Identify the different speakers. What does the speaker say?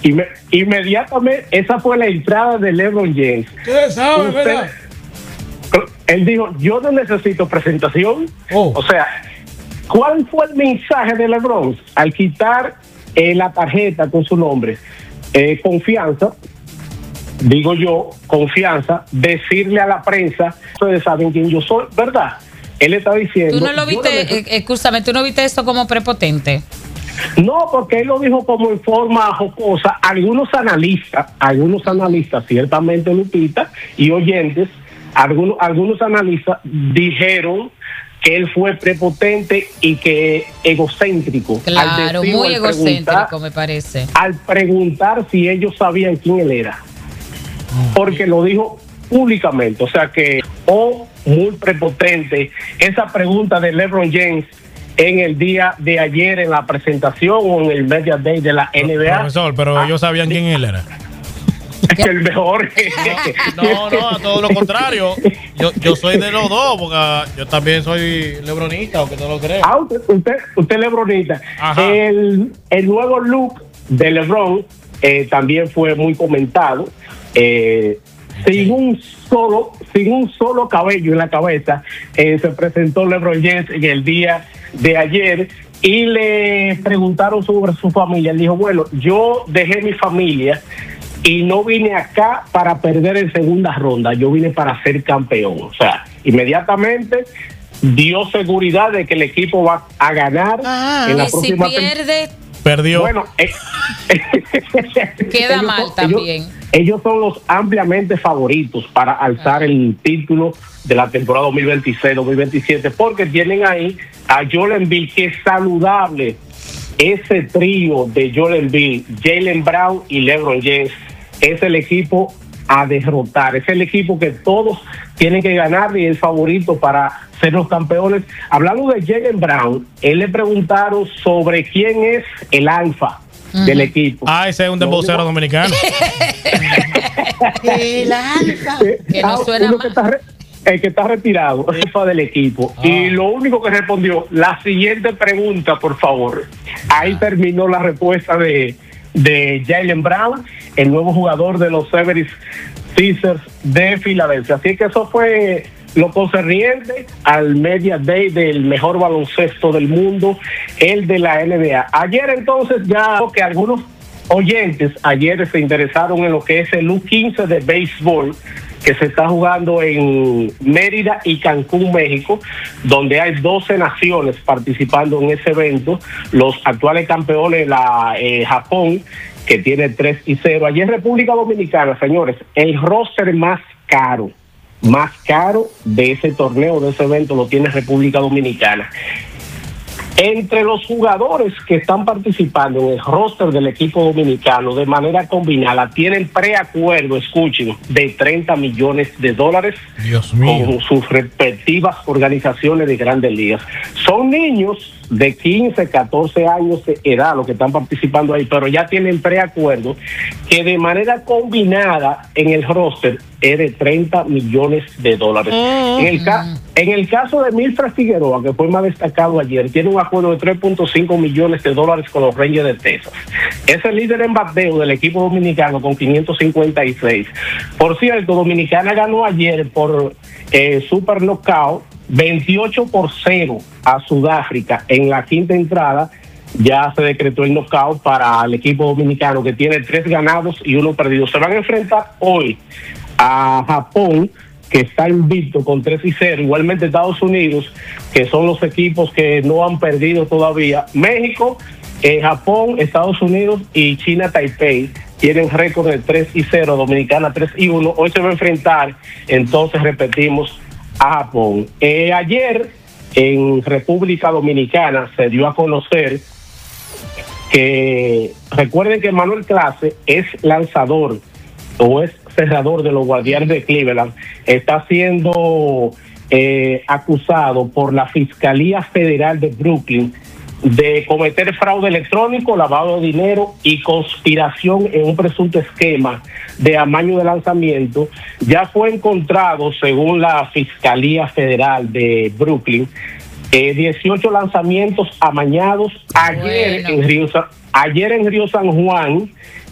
Speaker 1: Inmediatamente, esa fue la entrada de LeBron James.
Speaker 2: ¿Qué sabe, verdad?
Speaker 1: Él dijo, yo no necesito presentación. O sea, ¿cuál fue el mensaje de LeBron al quitar la tarjeta con su nombre? Confianza, digo yo, confianza, decirle a la prensa, ustedes saben quién yo soy, ¿verdad? Él está diciendo...
Speaker 3: ¿Tú no lo viste, escúchame, tú no viste esto como prepotente?
Speaker 1: No, porque él lo dijo como en forma jocosa. Algunos analistas, ciertamente Lupita, y oyentes, algunos analistas dijeron que él fue prepotente y que egocéntrico.
Speaker 3: Claro, muy egocéntrico, me parece.
Speaker 1: Al preguntar si ellos sabían quién él era. Porque lo dijo públicamente. O sea que, muy prepotente, esa pregunta de LeBron James en el día de ayer en la presentación o en el Media Day de la NBA.
Speaker 2: Profesor, pero ellos sabían quién él era.
Speaker 1: El mejor.
Speaker 2: No, a todo lo contrario. Yo soy de los dos, porque yo también soy lebronista, aunque no lo crean.
Speaker 1: Usted lebronista. El nuevo look de LeBron también fue muy comentado. Sin un solo cabello en la cabeza, se presentó LeBron James en el día de ayer y le preguntaron sobre su familia. Él dijo, bueno, yo dejé mi familia y no vine acá para perder en segunda ronda, yo vine para ser campeón. O sea, inmediatamente dio seguridad de que el equipo va a ganar en la próxima.
Speaker 3: Si pierde,
Speaker 2: perdió.
Speaker 1: Bueno,
Speaker 3: queda mal también.
Speaker 1: Ellos son los ampliamente favoritos para alzar el título de la temporada 2026-2027, porque tienen ahí a Joel Embiid, que es saludable. Ese trío de Joel Embiid, Jaylen Brown y LeBron James es el equipo a derrotar. Es el equipo que todos tienen que ganar y es favorito para ser los campeones. Hablando de Jaylen Brown, él le preguntaron sobre quién es el alfa del equipo.
Speaker 2: Ese es un dembocero dominicano.
Speaker 3: El alfa. Que no suena mal.
Speaker 1: El que está retirado, jefa del equipo. Y lo único que respondió, la siguiente pregunta, por favor. Ahí terminó la respuesta de Jaylen Brown, el nuevo jugador de los 76ers de Filadelfia. Así que eso fue lo concerniente al Media Day del mejor baloncesto del mundo, el de la NBA. Ayer entonces ya que algunos oyentes ayer se interesaron en lo que es el U15 de béisbol que se está jugando en Mérida y Cancún, México, donde hay 12 naciones participando en ese evento. Los actuales campeones, Japón, que tiene 3-0. Ayer República Dominicana, señores, el roster más caro de ese torneo, de ese evento, lo tiene República Dominicana. Entre los jugadores que están participando en el roster del equipo dominicano de manera combinada, tienen preacuerdo, escuchen, de $30 millones,
Speaker 2: Dios mío,
Speaker 1: con sus respectivas organizaciones de Grandes Ligas. Son niños de 15, 14 años de edad los que están participando ahí, pero ya tienen preacuerdo que de manera combinada en el roster es de $30 millones. En el caso de Milfred Figueroa, que fue más destacado ayer, tiene un acuerdo de $3.5 millones con los Rangers de Texas. Es el líder en bateo del equipo dominicano con 556. Por cierto, Dominicana ganó ayer por Super Knockout 28-0 a Sudáfrica en la quinta entrada. Ya se decretó el knockout para el equipo dominicano, que tiene 3 ganados y 1 perdido. Se van a enfrentar hoy a Japón, que está invicto con 3-0, igualmente Estados Unidos, que son los equipos que no han perdido todavía. México, Japón, Estados Unidos y China Taipei tienen récord de 3-0, Dominicana 3-1. Hoy se va a enfrentar, entonces repetimos, a Japón. Ayer en República Dominicana se dio a conocer que, recuerden que Manuel Clase es lanzador o es cerrador de los Guardianes de Cleveland, está siendo acusado por la Fiscalía Federal de Brooklyn de cometer fraude electrónico, lavado de dinero y conspiración en un presunto esquema de amaño de lanzamiento. Ya fue encontrado, según la Fiscalía Federal de Brooklyn, 18 lanzamientos amañados ayer en Río San Juan.